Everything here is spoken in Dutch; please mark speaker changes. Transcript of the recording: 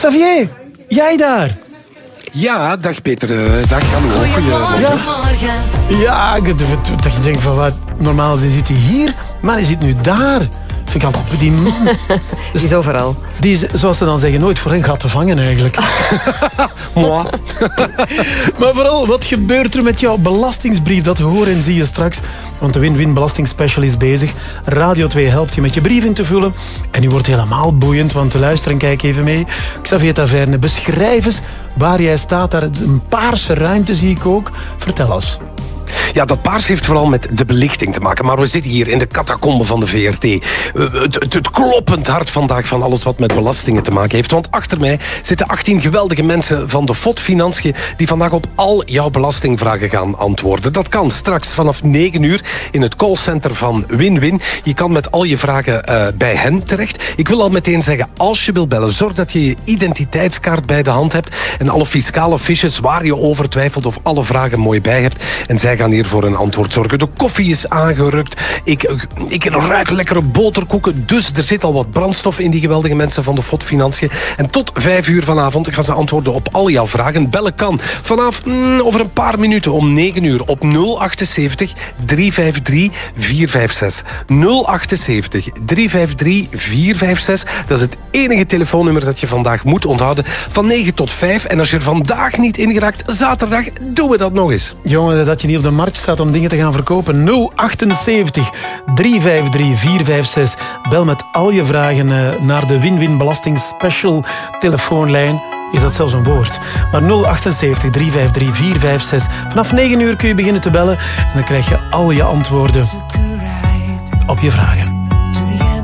Speaker 1: Xavier, jij daar?
Speaker 2: Ja, dag Peter. Dag, hallo.
Speaker 3: Goedemorgen.
Speaker 1: Ja, dat je denkt van wat, normaal zit hij hier, maar hij zit nu daar. Vind ik altijd, die man...
Speaker 3: Die is overal.
Speaker 1: Die is, zoals ze dan zeggen, nooit voor hen gaat te vangen eigenlijk.
Speaker 2: Moi.
Speaker 1: Maar vooral, wat gebeurt er met jouw belastingsbrief? Dat hoor en zie je straks. Want de Win-Win Belastingspecial is bezig. Radio 2 helpt je met je brief in te vullen. En nu wordt helemaal boeiend, want luister en kijk even mee. Xavier Taverne, beschrijf eens waar jij staat. Daar een paarse ruimte zie ik ook. Vertel eens.
Speaker 2: Ja, dat paars heeft vooral met de belichting te maken. Maar we zitten hier in de catacombe van de VRT. Het kloppend hart vandaag van alles wat met belastingen te maken heeft. Want achter mij zitten 18 geweldige mensen van de FOD Financiën die vandaag op al jouw belastingvragen gaan antwoorden. Dat kan straks vanaf 9 uur in het callcenter van Win-Win. Je kan met al je vragen bij hen terecht. Ik wil al meteen zeggen, als je wilt bellen, zorg dat je je identiteitskaart bij de hand hebt en alle fiscale fiches waar je over twijfelt of alle vragen mooi bij hebt. En zij gaan hier voor een antwoord zorgen. De koffie is aangerukt. Ik ruik lekkere boterkoeken. Dus er zit al wat brandstof in die geweldige mensen van de FOD Financiën. En tot 5 uur vanavond gaan ze antwoorden op al jouw vragen. Bellen kan vanaf over een paar minuten om 9 uur op 078 353 456. 078 353 456. Dat is het enige telefoonnummer dat je vandaag moet onthouden. Van 9 tot 5. En als je er vandaag niet in geraakt, zaterdag doen we dat nog eens.
Speaker 1: Jongen, dat je niet op de markt staat om dingen te gaan verkopen. 078 353 456. Bel met al je vragen naar de Win-Win Belasting Special telefoonlijn. Is dat zelfs een woord? Maar 078 353 456. Vanaf 9 uur kun je beginnen te bellen en dan krijg je al je antwoorden op je vragen.